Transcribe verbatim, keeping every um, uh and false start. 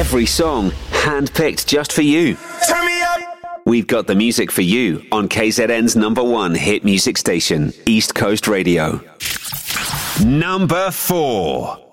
Every song handpicked just for you. Turn me up. We've got the music for you on K Z N's number one hit music station, East Coast Radio. Number four.